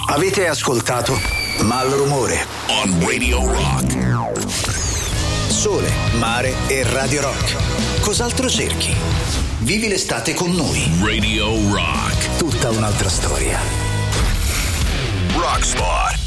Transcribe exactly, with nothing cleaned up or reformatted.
Avete ascoltato Malrumore on Radio Rock. Sole, mare e Radio Rock. Cos'altro cerchi? Vivi l'estate con noi. Radio Rock. Tutta un'altra storia. Rockspot.